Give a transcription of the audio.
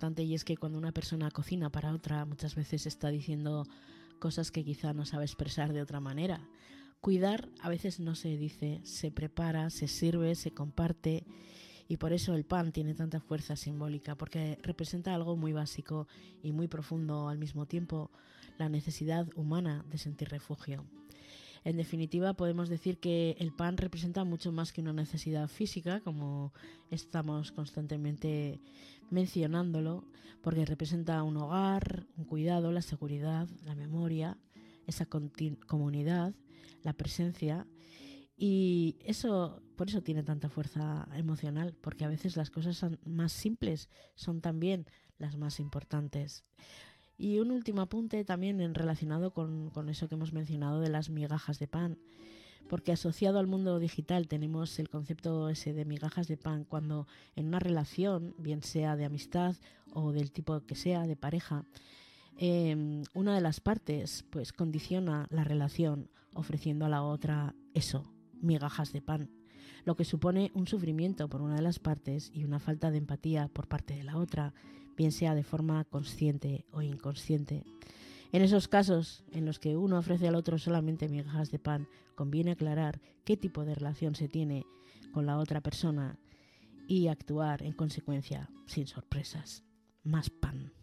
importante, y es que cuando una persona cocina para otra, muchas veces está diciendo cosas que quizá no sabe expresar de otra manera. Cuidar a veces no se dice, se prepara, se sirve, se comparte, y por eso el pan tiene tanta fuerza simbólica, porque representa algo muy básico y muy profundo al mismo tiempo, la necesidad humana de sentir refugio. En definitiva, podemos decir que el pan representa mucho más que una necesidad física, como estamos constantemente mencionándolo, porque representa un hogar, un cuidado, la seguridad, la memoria, esa comunidad, la presencia, y eso, por eso tiene tanta fuerza emocional, porque a veces las cosas más simples son también las más importantes. Y un último apunte también relacionado con eso que hemos mencionado de las migajas de pan, porque asociado al mundo digital tenemos el concepto ese de migajas de pan cuando en una relación, bien sea de amistad o del tipo que sea, de pareja, una de las partes pues condiciona la relación ofreciendo a la otra eso, migajas de pan, lo que supone un sufrimiento por una de las partes y una falta de empatía por parte de la otra, bien sea de forma consciente o inconsciente. En esos casos en los que uno ofrece al otro solamente migajas de pan, conviene aclarar qué tipo de relación se tiene con la otra persona y actuar en consecuencia, sin sorpresas. Más pan.